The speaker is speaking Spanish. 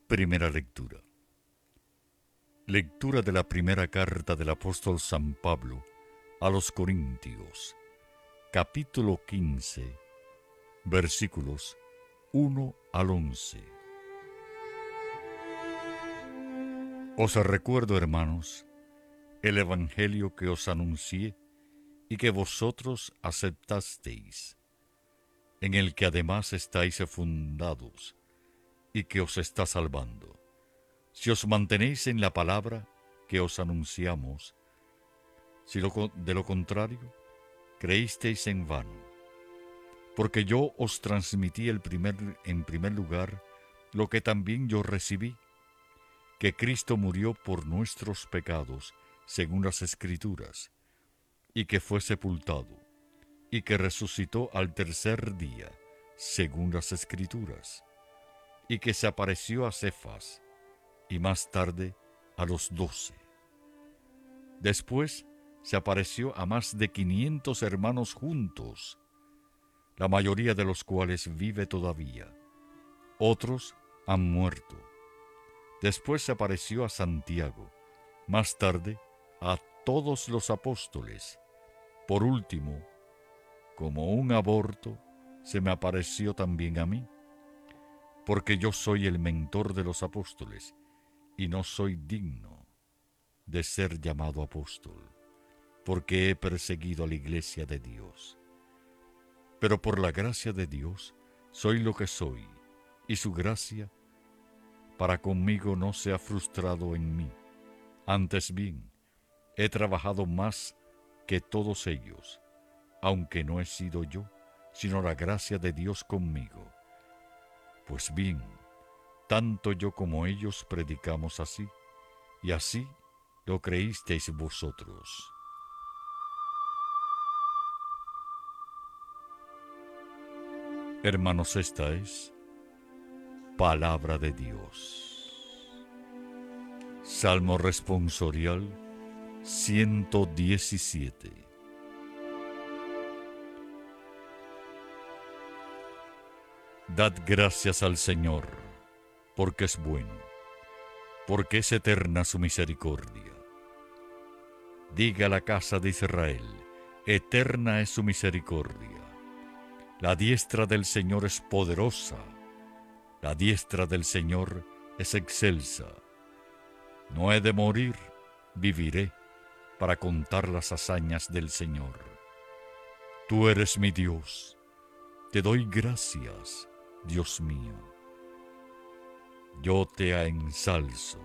Primera lectura. Lectura de la primera carta del apóstol San Pablo a los Corintios, capítulo 15, versículos 1 al 11. Os recuerdo, hermanos, el evangelio que os anuncié y que vosotros aceptasteis, en el que además estáis fundados y que os está salvando, si os mantenéis en la palabra que os anunciamos. De lo contrario, creísteis en vano, porque yo os transmití en primer lugar lo que también yo recibí, que Cristo murió por nuestros pecados, según las Escrituras, y que fue sepultado, y que resucitó al tercer día, según las Escrituras, y que se apareció a Cefas, y más tarde a los 12. Después se apareció a más de 500 hermanos juntos, la mayoría de los cuales vive todavía. Otros han muerto. Después se apareció a Santiago, más tarde a todos los apóstoles. Por último, como un aborto, se me apareció también a mí, porque yo soy el mentor de los apóstoles y no soy digno de ser llamado apóstol, porque he perseguido a la iglesia de Dios. Pero por la gracia de Dios soy lo que soy, y su gracia para conmigo no se ha frustrado en mí. Antes bien, he trabajado más que todos ellos, aunque no he sido yo, sino la gracia de Dios conmigo. Pues bien, tanto yo como ellos predicamos así, y así lo creísteis vosotros. Hermanos, esta es palabra de Dios. Salmo responsorial 117. Dad gracias al Señor, porque es bueno, porque es eterna su misericordia. Diga la casa de Israel, eterna es su misericordia. La diestra del Señor es poderosa, la diestra del Señor es excelsa. No he de morir, viviré para contar las hazañas del Señor. Tú eres mi Dios, te doy gracias, Dios mío. Yo te ensalzo.